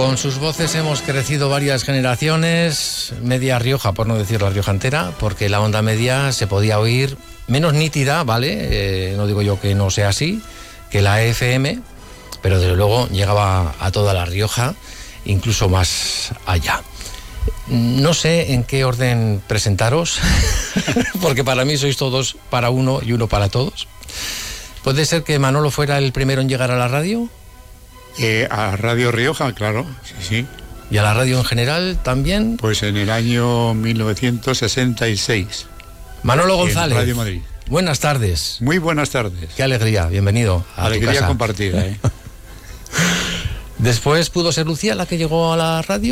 Con sus voces hemos crecido varias generaciones, media Rioja, por no decir la Rioja entera, porque la onda media se podía oír menos nítida, ¿vale? No digo yo que no sea así, que la FM, pero desde luego llegaba a toda la Rioja, incluso más allá. No sé en qué orden presentaros, porque para mí sois todos para uno y uno para todos. ¿Puede ser que Manolo fuera el primero en llegar a la radio? A Radio Rioja, claro, sí. ¿Y a la radio en general también? Pues en el año 1966. Manolo González. Radio Madrid. Buenas tardes. Muy buenas tardes. Qué alegría, bienvenido a alegría tu casa. Compartida, ¿eh? Después pudo ser Lucía la que llegó a la radio.